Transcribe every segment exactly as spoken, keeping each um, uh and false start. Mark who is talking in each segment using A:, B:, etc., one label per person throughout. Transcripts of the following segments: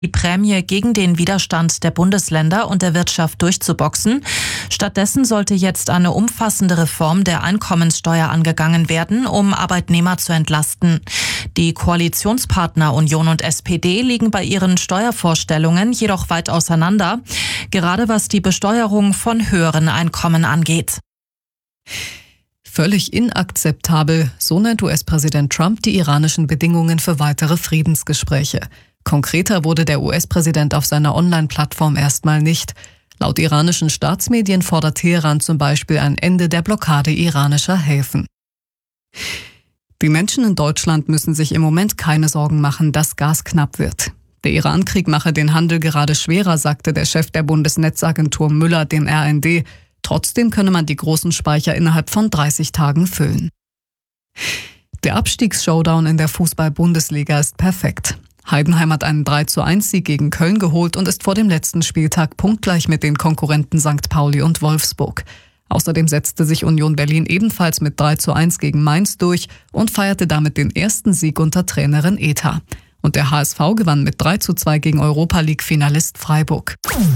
A: die Prämie gegen den Widerstand der Bundesländer und der Wirtschaft durchzuboxen. Stattdessen sollte jetzt eine umfassende Reform der Einkommenssteuer angegangen werden, um Arbeitnehmer zu entlasten. Die Koalitionspartner Union und S P D liegen bei ihren Steuervorstellungen jedoch weit auseinander, gerade was die Besteuerung von höheren Einkommen angeht.
B: Völlig inakzeptabel, so nennt U S-Präsident Trump die iranischen Bedingungen für weitere Friedensgespräche. Konkreter wurde der U S-Präsident auf seiner Online-Plattform erstmal nicht. Laut iranischen Staatsmedien fordert Teheran zum Beispiel ein Ende der Blockade iranischer Häfen. Die Menschen in Deutschland müssen sich im Moment keine Sorgen machen, dass Gas knapp wird. Der Iran-Krieg mache den Handel gerade schwerer, sagte der Chef der Bundesnetzagentur Müller dem R N D. Trotzdem könne man die großen Speicher innerhalb von dreißig Tagen füllen. Der Abstiegs-Showdown in der Fußball-Bundesliga ist perfekt. Heidenheim hat einen drei zu eins Sieg gegen Köln geholt und ist vor dem letzten Spieltag punktgleich mit den Konkurrenten Sankt Pauli und Wolfsburg. Außerdem setzte sich Union Berlin ebenfalls mit drei zu eins gegen Mainz durch und feierte damit den ersten Sieg unter Trainerin Eta. Und der H S V gewann mit drei zu zwei gegen Europa-League-Finalist Freiburg.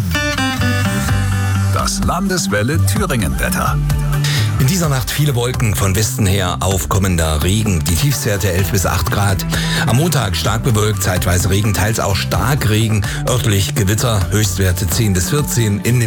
C: Das Landeswelle Thüringen-Wetter.
D: In dieser Nacht viele Wolken, von Westen her aufkommender Regen. Die Tiefstwerte elf bis acht Grad. Am Montag stark bewölkt, zeitweise Regen, teils auch Starkregen. Örtlich Gewitter, Höchstwerte zehn bis vierzehn. In